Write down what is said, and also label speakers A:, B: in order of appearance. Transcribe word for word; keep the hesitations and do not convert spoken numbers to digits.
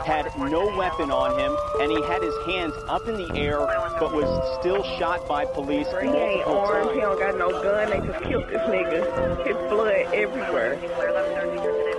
A: had no weapon on him, and he had his hands up in the air, but was still shot by police
B: He ain't
A: multiple
B: armed,
A: times.
B: he don't got no gun, they just killed this nigga. His blood everywhere.